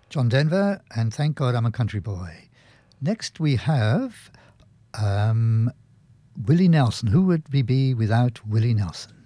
John Denver, and Thank God I'm a Country Boy. Next we have Willie Nelson. Who would we be without Willie Nelson?